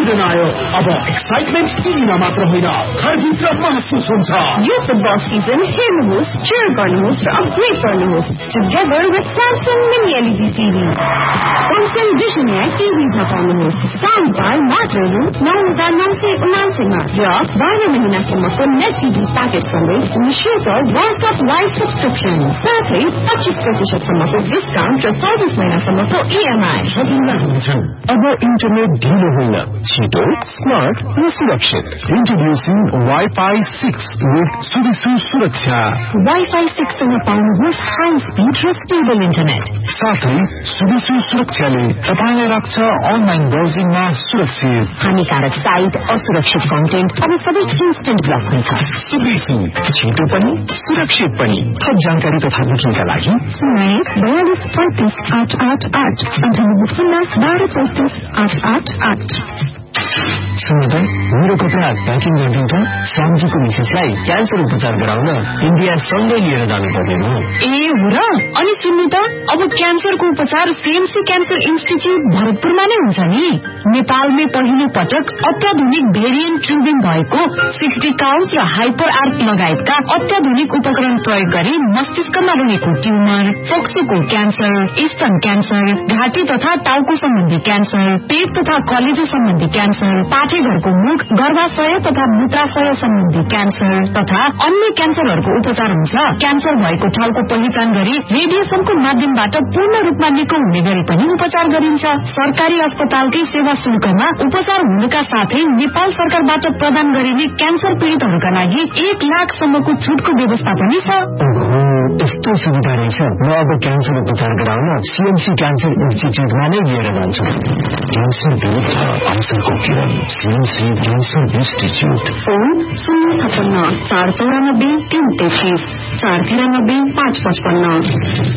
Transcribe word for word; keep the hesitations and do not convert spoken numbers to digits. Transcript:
Season आयो। अब excitement टिभीमा मात्र होइन, घरभित्र महसुस हुन्छ। यो फुटबल सिजन हेर्नुहोस्, cheer गर्नुहोस् र अपग्रेड गर्नुहोस् together with Samsung Mini L E D T V. Samsung Visionaire T V पाउनुहोस् sound बार मात्र रु नौ हजार नौ सय उनासीमा र बाह्र महिनासम्मको नेट टिभी प्याकेज सँगै निःशुल्क वर्ल्ड कप लाइभ सब्सक्रिप्सन, साथै पच्चीस प्रतिशतसम्मको डिस्काउन्ट र चौबिस महिनासम्मको इएमआई। अब इन्टरनेट ढिलो होइन, छिटो, स्मार्ट र सुरक्षित। इन्ट्रोड्युसिङ वाइफाई सिक्स विथ सुविसु सुरक्षा। वाइफाई सिक्स सँग पाउनुहोस् हाई स्पिड र स्टेबल इन्टरनेट। साथै सुविसु सुरक्षाले तपाईँलाई राख्छ अनलाइन ब्राउजिङमा सुरक्षित। हानिकारक साइट, असुरक्षित कन्टेन्ट अब सबै इन्स्टेन्ट ब्लक हुन्छ। सुविसु छिटो पनि सुरक्षित पनि। थप जानकारी तथा बुकिङका लागि शून्य बयालिस पैंतिस आठ आठ आठ अन्ठानब्बे शून्य बाह्र पैंतिस आठ आठ आठ। सुन्नु त, मेरो कपडा प्याकिङ गरिदिन्छ। श्यामजीको मिसेसलाई क्यान्सर उपचार गराउन इन्डिया सँगै लिएर जानुपर्ने हो। ए हो र? अनि सुन्नु त, अब क्यान्सरको उपचार सीएमसी क्यान्सर इन्स्टिच्युट भरतपुरमा नै हुन्छ नि। नेपालमै पहिलो पटक अत्याधुनिक भेरिएन्ट ट्युबिङ भएको सिक्सटी काउन्स र हाइपर आर्क लगायतका अत्याधुनिक उपकरण प्रयोग गरी मस्तिष्कमा रहेको ट्युमर, फोक्सोको क्यान्सर, स्तन क्यान्सर, घाँटी तथा टाउको सम्बन्धी क्यान्सर, पेट तथा कलेजो सम्बन्धी क्यान्सर, पाठेघरको मुख, गर्भाशय तथा मूत्राशय सम्बन्धी क्यान्सर तथा अन्य क्यान्सरहरूको उपचार हुन्छ। क्यान्सर भएको ठाउँको पहिचान गरी रेडिएसनको माध्यमबाट पूर्ण रूपमा निको हुने गरी पनि उपचार गरिन्छ। सरकारी अस्पतालकै सेवा शुल्कमा उपचार हुनुका साथै नेपाल सरकारबाट प्रदान गरिने क्यान्सर पीड़ितहरूका लागि एक लाखसम्मको छुटको व्यवस्था पनि छ। यस्तो सुविधा रहेछ। म अब क्यान्सर उपचार गराउन सीएमसी क्यान्सर इन्स्टिच्युटमा नै लिएर जान्छु। क्यान्सर विरुद्ध आजको किरण, सीएमसी क्यान्सर इन्स्टिच्युट। फोन शून्य छपन्न चार चौरानब्बे तीन तेत्तिस चार तिरानब्बे पाँच पचपन्न।